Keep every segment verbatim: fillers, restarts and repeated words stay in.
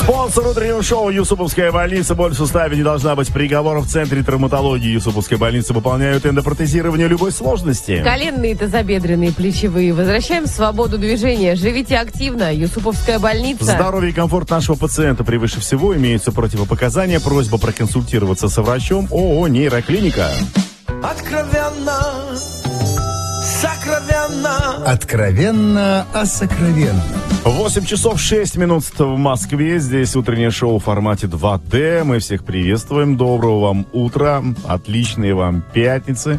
Спонсор утреннего шоу «Юсуповская больница». Боль в суставе не должна быть приговором. В центре травматологии «Юсуповской больницы» выполняют эндопротезирование любой сложности. Коленные, тазобедренные, плечевые. Возвращаем свободу движения. Живите активно. «Юсуповская больница». Здоровье и комфорт нашего пациента превыше всего. Имеются противопоказания. Просьба проконсультироваться со врачом. ООО «Нейроклиника». Откровенно, сокровенно. Откровенно о сокровенном. восемь часов шесть минут в Москве. Здесь утреннее шоу в формате два дэ. Мы всех приветствуем. Доброго вам утра. Отличной вам пятницы.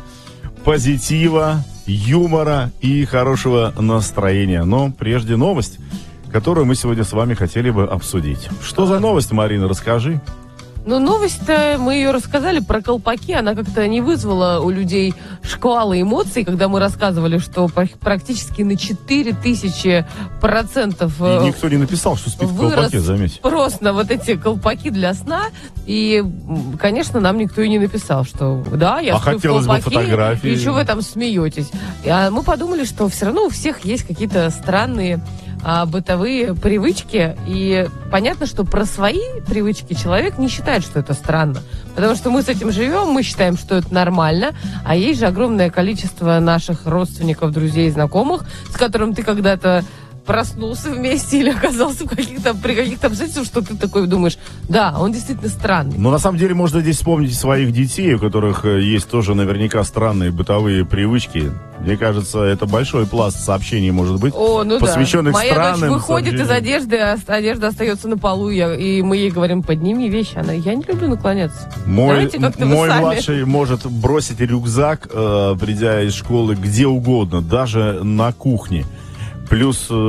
Позитива, юмора и хорошего настроения. Но прежде новость, которую мы сегодня с вами хотели бы обсудить. Что за новость, Марина, расскажи. Ну, новость-то, мы ее рассказали про колпаки, она как-то не вызвала у людей шквала эмоций, когда мы рассказывали, что практически на четыре тысячи процентов и никто не написал, что спит в колпаке, заметь. Спрос на вот эти колпаки для сна, и, конечно, нам никто и не написал, что да, я а сплю хотелось в колпаке, бы фотографии. И что вы там смеетесь? А мы подумали, что все равно у всех есть какие-то странные а, бытовые привычки, и понятно, что про свои привычки человек не считает, что это странно, потому что мы с этим живем, мы считаем, что это нормально, а есть же огромное количество наших родственников, друзей, знакомых, с которым ты когда-то проснулся вместе или оказался в каких-то, при каких-то обстоятельствах, что ты такой думаешь, да, он действительно странный. Но на самом деле можно здесь вспомнить своих детей, у которых есть тоже наверняка странные бытовые привычки. Мне кажется, это большой пласт сообщений может быть, О, ну посвященных да. Моя странным дочь выходит сообщениям. из одежды, а одежда остается на полу, и, я, и мы ей говорим, подними вещи. Она, я не люблю наклоняться. Мой, Давайте мой вы сами. младший может бросить рюкзак, э, придя из школы, где угодно, даже на кухне. Плюс, э,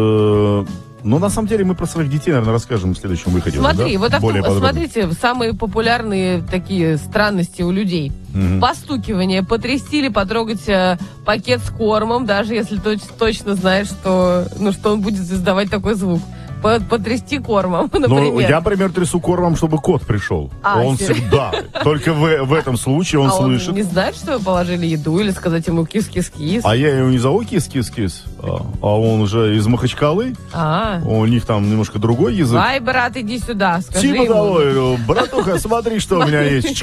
ну, на самом деле, мы про своих детей, наверное, расскажем в следующем выходе. Смотри, да? вот Более авто, подробно. смотрите, самые популярные такие странности у людей. Мгм. Постукивание, потрясти или потрогать э, пакет с кормом, даже если точ, точно знаешь, что, ну, что он будет издавать такой звук. По- Потрясти кормом, например. Ну, я, например, трясу кормом, чтобы кот пришел. А, он серьезно? всегда, только в, в этом случае он а слышит. он не знает, что вы положили еду, или сказать ему кис-кис-кис? А я его не зову кис-кис-кис, а, а он уже из Махачкалы. А, У них там немножко другой язык. Ай, брат, иди сюда, скажи Типа ему. того, я говорю, братуха, смотри, что у меня есть.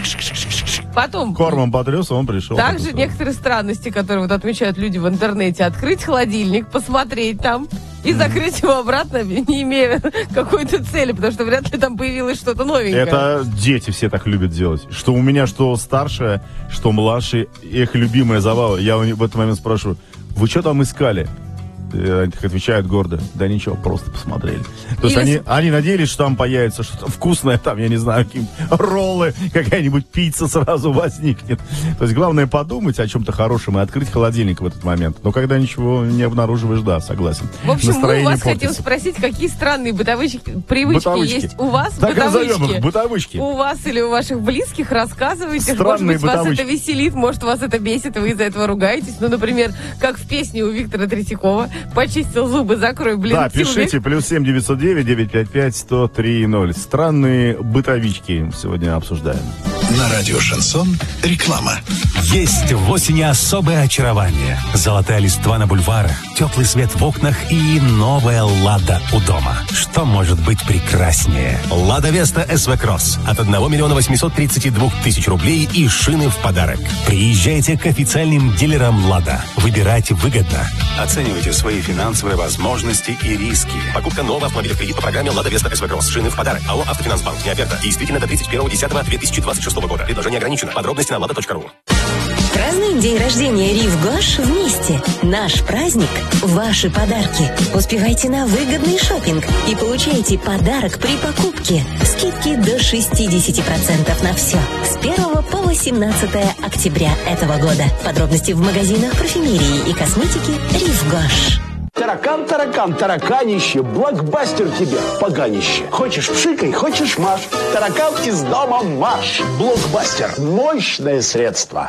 Потом, Кормом потряс, он пришел. также некоторые странности, которые вот отмечают люди в интернете. Открыть холодильник, посмотреть там и закрыть его обратно, не имея какой-то цели, потому что вряд ли там появилось что-то новенькое. Это дети все так любят делать. Что у меня, что старшая, что младший, их любимая забава. Я у них в этот момент спрашиваю, вы что там искали? И они так отвечают гордо, да ничего, просто посмотрели. То есть Или они, с- они надеялись, что там появится что-то вкусное, там, я не знаю, какие роллы, какая-нибудь пицца сразу возникнет. То есть главное подумать о чем-то хорошем и открыть холодильник в этот момент. Но когда ничего не обнаруживаешь, да, согласен. В общем, мы у Настроение вас хотим портится. спросить, какие странные бытовички, привычки Бытовички. есть у вас, Так и назовем их, бытовички. бытовички. У вас или у ваших близких, рассказывайте. Может Странные быть, вас бытовички. это веселит, может, вас это бесит, и вы из-за этого ругаетесь. Ну, например, как в песне у Виктора Третьякова «Почистил зубы, закрой, блин, Да, тюбик». пишите, плюс семь девятьсот девять девятьсот пятьдесят пять сто три ноль. Странные бытовички сегодня обсуждаем. На радио «Шансон» реклама. Есть в осени особое очарование. Золотая листва на бульварах, теплый свет в окнах и новая «Лада» у дома. Что может быть прекраснее? «Лада Веста эс ви Кросс» от одного миллиона восьмисот тридцати двух тысяч рублей и шины в подарок. Приезжайте к официальным дилерам «Лада». Выбирайте выгодно. Оценивайте свои финансовые возможности и риски. Покупка нового автомобиля в кредит по программе «Лада Веста эс ви Кросс». Шины в подарок. АО «Автофинансбанк». Не оферта. Действительно до тридцать первого десятого две тысячи двадцать шестого года. Предложение ограничено. Подробности на лада точка ру. Празднуем день рождения Рив Гош вместе. Наш праздник – ваши подарки. Успевайте на выгодный шопинг и получайте подарок при покупке. Скидки до шестьдесят процентов на все. С первого по восемнадцатое октября этого года. Подробности в магазинах парфюмерии и косметики Рив Гош. Таракан, таракан, тараканище, блокбастер тебе, поганище. Хочешь пшикай, хочешь маш. Таракан из дома марш. Блокбастер. Мощное средство.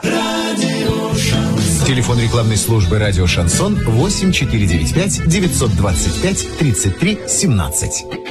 Телефон рекламной службы «Радио Шансон» восемь четыре девять пять девятьсот двадцать пять тридцать три семнадцать.